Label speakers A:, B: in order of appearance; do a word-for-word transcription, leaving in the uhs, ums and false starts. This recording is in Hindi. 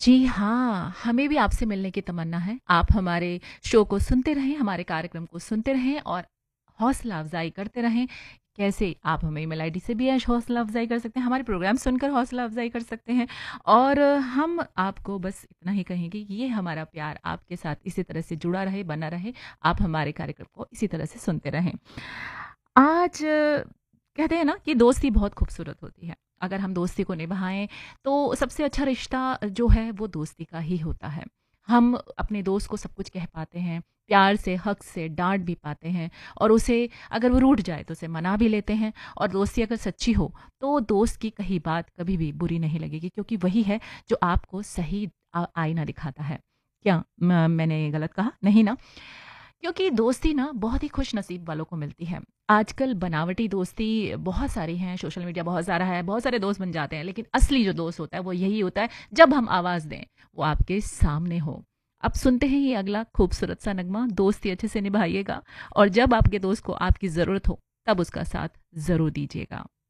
A: जी हाँ, हमें भी आपसे मिलने की तमन्ना है। आप हमारे शो को सुनते रहें, हमारे कार्यक्रम को सुनते रहें और हौसला अफ़ज़ाई करते रहें। कैसे? आप हमें ईमेल आईडी से भी ऐश हौसला अफ़ज़ाई कर सकते हैं, हमारे प्रोग्राम सुनकर हौसला अफ़ज़ाई कर सकते हैं और हम आपको बस इतना ही कहेंगे कि ये हमारा प्यार आपके साथ इसी तरह से जुड़ा रहे, बना रहे। आप हमारे कार्यक्रम को इसी तरह से सुनते रहें। आज कहते हैं ना कि दोस्ती बहुत खूबसूरत होती है। अगर हम दोस्ती को निभाएँ तो सबसे अच्छा रिश्ता जो है वो दोस्ती का ही होता है। हम अपने दोस्त को सब कुछ कह पाते हैं, प्यार से, हक से डाँट भी पाते हैं और उसे अगर वो रूठ जाए तो उसे मना भी लेते हैं और दोस्ती अगर सच्ची हो तो दोस्त की कही बात कभी भी बुरी नहीं लगेगी क्योंकि वही है जो आपको सही अ, आईना दिखाता है। क्या म मैंने गलत कहा? नहीं ना? क्योंकि दोस्ती ना बहुत ही खुशनसीब वालों को मिलती है। आजकल बनावटी दोस्ती बहुत सारी हैं, सोशल मीडिया बहुत सारा है, बहुत सारे दोस्त बन जाते हैं, लेकिन असली जो दोस्त होता है वो यही होता है जब हम आवाज़ दें, वो आपके सामने हो। अब सुनते हैं ये अगला खूबसूरत सा नगमा, दोस्ती अच्छे से निभाइएगा और जब आपके दोस्त को आपकी ज़रूरत हो, तब उसका साथ ज़रूर दीजिएगा।